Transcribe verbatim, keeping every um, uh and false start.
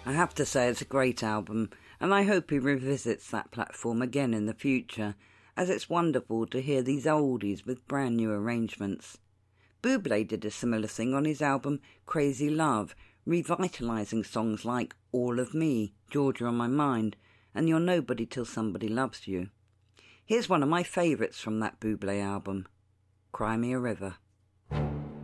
I have to say it's a great album, and I hope he revisits that platform again in the future, as it's wonderful to hear these oldies with brand new arrangements. Bublé did a similar thing on his album Crazy Love, revitalising songs like All of Me, Georgia on My Mind, and You're Nobody Till Somebody Loves You. Here's one of my favourites from that Bublé album, Cry Me a River.